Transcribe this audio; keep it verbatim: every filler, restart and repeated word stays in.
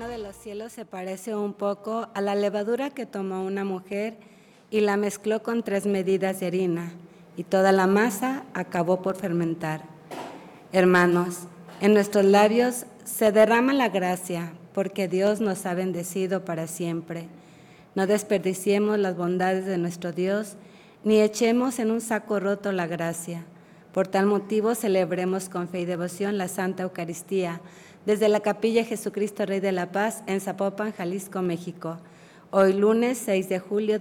de los cielos se parece un poco a la levadura que tomó una mujer y la mezcló con tres medidas de harina, y toda la masa acabó por fermentar. Hermanos, en nuestros labios se derrama la gracia, porque Dios nos ha bendecido para siempre. No desperdiciemos las bondades de nuestro Dios, ni echemos en un saco roto la gracia. Por tal motivo celebremos con fe y devoción la Santa Eucaristía, desde la Capilla Jesucristo Rey de la Paz en Zapopan, Jalisco, México. Hoy lunes seis de julio